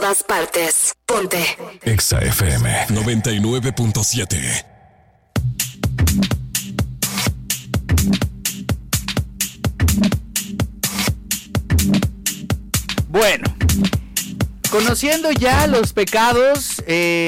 todas partes. Ponte. Exa FM 99.7. Bueno, conociendo ya los pecados,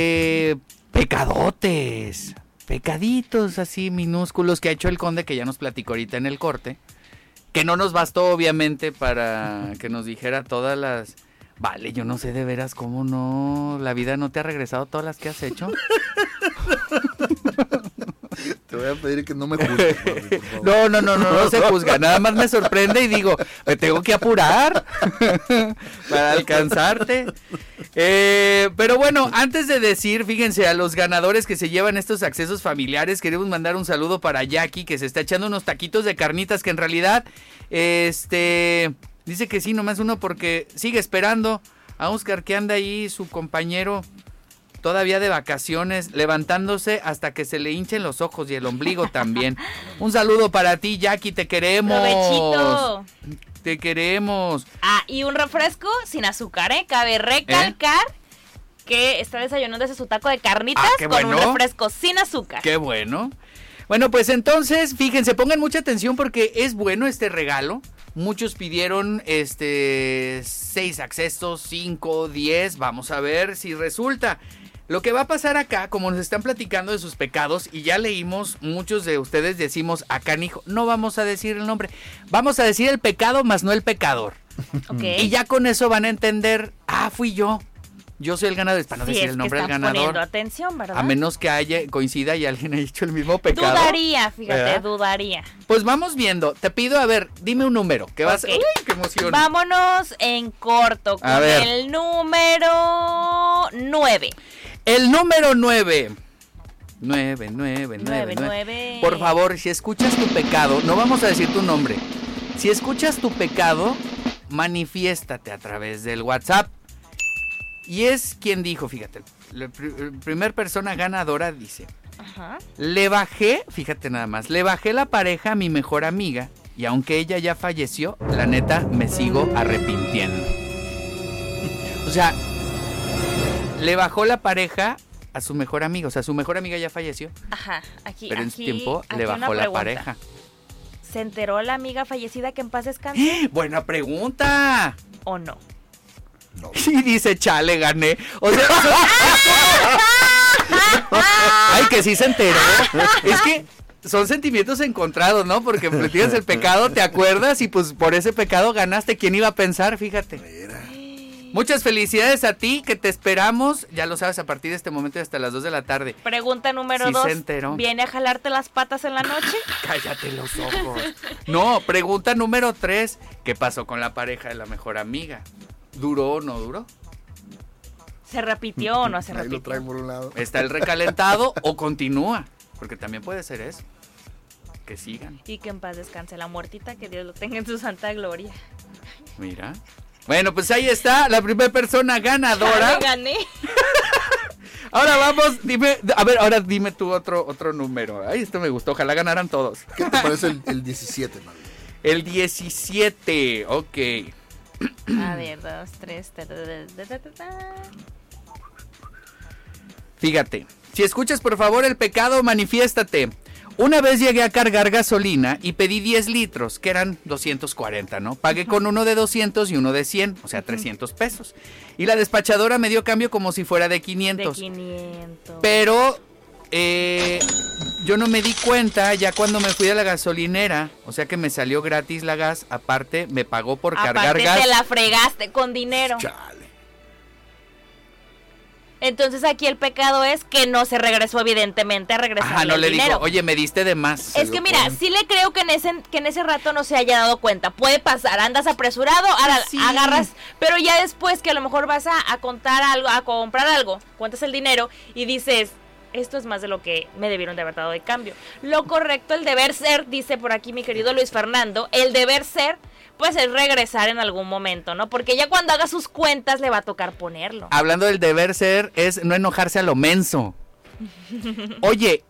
pecadotes, pecaditos así minúsculos que ha hecho el conde, que ya nos platicó ahorita en el corte, que no nos bastó obviamente para que nos dijera todas las... Vale, yo no sé de veras cómo no, la vida no te ha regresado todas las que has hecho. Te voy a pedir que no me juzgues, por No favor. no se juzga, nada más me sorprende y digo, me tengo que apurar para alcanzarte. Pero bueno, antes de decir, fíjense, a los ganadores que se llevan estos accesos familiares, queremos mandar un saludo para Jackie, que se está echando unos taquitos de carnitas, que en realidad, dice que sí, nomás uno porque sigue esperando a Oscar, que anda ahí, su compañero, todavía de vacaciones, levantándose hasta que se le hinchen los ojos y el ombligo también. Un saludo para ti, Jackie, te queremos. Provechito. Te queremos. Ah, y un refresco sin azúcar, ¿eh? Cabe recalcar que está desayunando su taco de carnitas qué con bueno. un refresco sin azúcar. Qué bueno. Bueno, pues entonces, fíjense, pongan mucha atención porque es bueno este regalo. Muchos pidieron 6 accesos, 5, 10. Vamos a ver si resulta. Lo que va a pasar acá, como nos están platicando de sus pecados, y ya leímos, muchos de ustedes decimos acá, hijo, no vamos a decir el nombre, vamos a decir el pecado más no el pecador. Okay. Y ya con eso van a entender, fui yo. Yo soy el ganador, para no decir el nombre del ganador. Poniendo atención, ¿verdad? A menos que coincida y alguien haya hecho el mismo pecado. Dudaría, fíjate, ¿verdad? Dudaría. Pues vamos viendo. Te pido, a ver, dime un número. Que vas. Okay. ¡Uy, qué emoción! Vámonos en corto con el número 9. El número 9. 9. Por favor, si escuchas tu pecado, no vamos a decir tu nombre. Si escuchas tu pecado, manifiéstate a través del WhatsApp. Y es quien dijo, fíjate, la primer persona ganadora dice, Ajá. le bajé la pareja a mi mejor amiga y aunque ella ya falleció, la neta me sigo arrepintiendo. O sea, le bajó la pareja a su mejor amiga, o sea, su mejor amiga ya falleció. Ajá, aquí. Pero en su tiempo le una bajó la pregunta. pareja. ¿Se enteró la amiga fallecida que en paz descanse Buena pregunta. o no? No. Y dice, chale, gané. O sea, ay, que sí se enteró. Es que son sentimientos encontrados, ¿no? Porque tienes el pecado, te acuerdas y pues por ese pecado ganaste. ¿Quién iba a pensar? Fíjate. Muchas felicidades a ti, que te esperamos, ya lo sabes, a partir de este momento y hasta las 2 de la tarde. Pregunta número Sí 2. se enteró. ¿Viene a jalarte las patas en la noche? Cállate los ojos. No, pregunta número 3. ¿Qué pasó con la pareja de la mejor amiga? ¿Duró o no duró? ¿Se repitió o no se Ahí repitió? lo traen por un lado. ¿Está el recalentado o continúa? Porque también puede ser eso. Que sigan. Y que en paz descanse la muertita, que Dios lo tenga en su santa gloria. Mira. Bueno, pues ahí está la primera persona ganadora. Ya gané. Ahora vamos, dime tú otro número. Ay, esto me gustó, ojalá ganaran todos. ¿Qué te parece el 17, Mario? El 17, ok. A ver, 2, 3. Fíjate, si escuchas por favor el pecado, manifiéstate. Una vez llegué a cargar gasolina y pedí 10 litros, que eran 240, ¿no? Pagué con uno de 200 y uno de 100, o sea, 300 pesos. Y la despachadora me dio cambio como si fuera de 500. De 500. Pero yo no me di cuenta ya cuando me fui a la gasolinera, o sea que me salió gratis la gas, aparte me pagó por cargar Aparte gas. te la fregaste con dinero. Chale. Entonces aquí el pecado es que no se regresó evidentemente a regresar No el le dinero. digo, oye, me diste de más. Es que mira, sí le creo que en ese rato no se haya dado cuenta. Puede pasar, andas apresurado, ahora Sí. agarras, pero ya después que a lo mejor vas a contar algo, a comprar algo, cuentas el dinero y dices, esto es más de lo que me debieron de haber dado de cambio. Lo correcto, el deber ser, dice por aquí mi querido Luis Fernando, el deber ser, pues es regresar en algún momento, ¿no? Porque ya cuando haga sus cuentas le va a tocar ponerlo. Hablando del deber ser, es no enojarse a lo menso. Oye,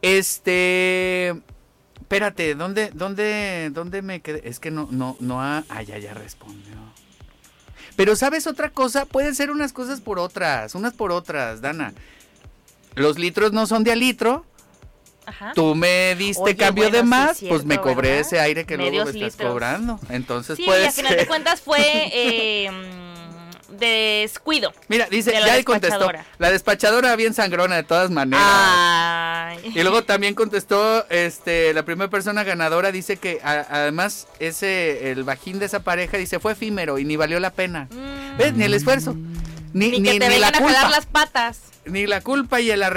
espérate, ¿dónde me quedé? Es que ya respondió. Pero ¿sabes otra cosa? Pueden ser unas cosas por otras, Dana. Los litros no son de a litro. Ajá. Tú me diste Oye, cambio bueno, de sí más, es cierto, pues me cobré ¿verdad? ese aire que luego me Medios estás litros. cobrando. Entonces Sí, y puede a final de ser. cuentas fue descuido. Mira, dice, de la ya le contestó. despachadora. La despachadora bien sangrona de todas maneras. Ay. Y luego también contestó, la primera persona ganadora dice que además el bajín de esa pareja dice fue efímero y ni valió la pena. ¿Ves? Ni el esfuerzo. Ni que te ni la vengan a jalar culpa. las patas. Ni la culpa y el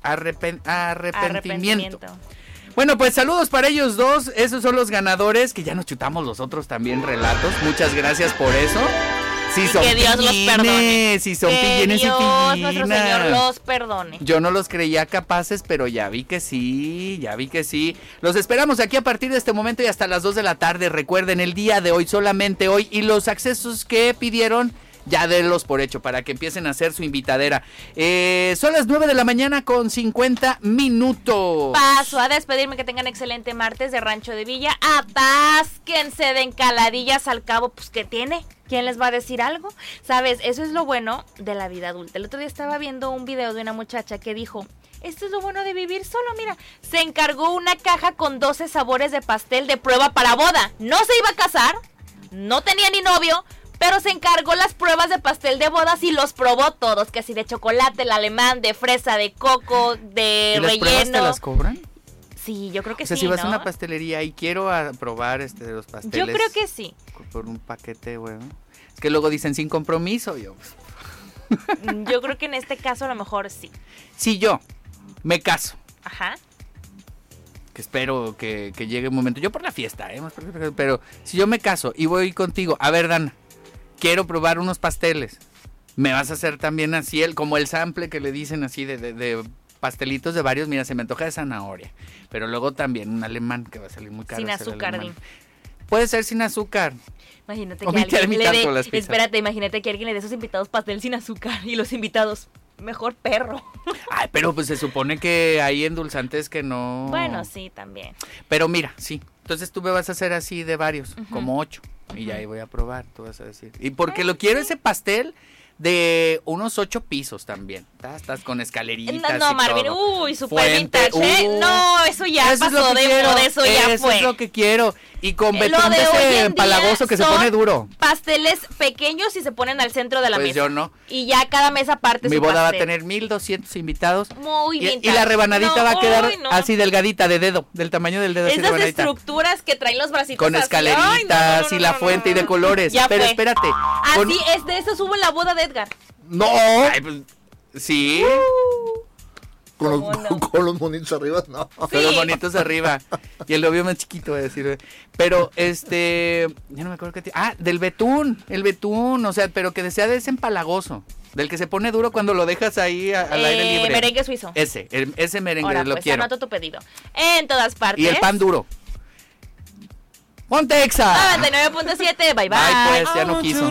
arrepentimiento. Bueno, pues saludos para ellos dos. Esos son los ganadores, que ya nos chutamos los otros también relatos. Muchas gracias por eso. Sí, Y son que Dios los perdone. pillines, sí son Que pillines y Dios, nuestro pillinas. Señor, los perdone. Yo no los creía capaces, pero ya vi que sí. Los esperamos aquí a partir de este momento y hasta las 2 de la tarde. Recuerden, el día de hoy, solamente hoy. Y los accesos que pidieron, ya denlos por hecho para que empiecen a hacer su invitadera. Son las 9 de la mañana con 50 minutos. Paso a despedirme, que tengan excelente martes de Rancho de Villa. Atásquense de encaladillas al cabo, pues ¿qué tiene? ¿Quién les va a decir algo? ¿Sabes? Eso es lo bueno de la vida adulta. El otro día estaba viendo un video de una muchacha que dijo, esto es lo bueno de vivir solo, mira, se encargó una caja con 12 sabores de pastel de prueba para boda. No se iba a casar, no tenía ni novio, pero se encargó las pruebas de pastel de bodas y los probó todos, que así de chocolate, el alemán, de fresa, de coco, de ¿Y las pruebas relleno. te las cobran? Sí, yo creo que O sea, sí, si vas ¿no? a una pastelería y quiero probar de los pasteles. Yo creo que sí. Por un paquete, güey. Es que luego dicen sin compromiso. Yo creo que en este caso a lo mejor sí. Si yo me caso, Ajá. que espero que llegue un momento, yo por la fiesta, pero si yo me caso y voy contigo, a ver, Dana, quiero probar unos pasteles, me vas a hacer también así, como el sample que le dicen así de pastelitos de varios, mira, se me antoja de zanahoria, pero luego también un alemán que va a salir muy caro. Sin hacer azúcar, alemán. Dim. Puede ser sin azúcar. Imagínate O que alguien imitar le con dé, las pizzas. espérate, imagínate que alguien le dé a esos invitados pastel sin azúcar y los invitados, mejor perro. Ay, pero pues se supone que hay endulzantes que no. Bueno, sí, también. Pero mira, sí. Entonces tú me vas a hacer así de varios, como 8. Y ya ahí voy a probar, tú vas a decir. Y porque lo quiero ese pastel de unos 8 pisos también. Estás con escaleritas. No, y Marvin, todo. uy, super Fuente, vintage, ¿eh? No, eso ya eso es lo pasó que de quiero, moda, eso ya eso fue. es lo que quiero. Y con Lo betún de de hoy en ese día empalagoso que se son pone duro. Pasteles pequeños y se ponen al centro de la Pues mesa. yo no. Y ya cada mesa parte Mi su boda va a pastel. tener 1200 invitados. Muy y vintage. la rebanadita No, va a quedar uy, no. así delgadita, de dedo, del tamaño del dedo. Así Esas rebanadita. estructuras que traen los bracitos Con así. escaleritas Ay, no, y la fuente y de colores. Ya Pero fue. espérate. con- Así es, de eso hubo en la boda de Edgar. No. Ay, pues, sí. Con ¿Cómo los, no? con los monitos arriba, no. Con los bonitos arriba. Y el novio más chiquito, voy a decir. Pero, ya no me acuerdo qué. Del betún. El betún, o sea, pero que sea de ese empalagoso. Del que se pone duro cuando lo dejas ahí al aire libre. Merengue suizo. Ese merengue Ahora, lo pues, quiero. anoto tu pedido. En todas partes. Y el pan duro. ¡Ponte Exa! 99.7, bye bye. Ay, pues, ya no quiso.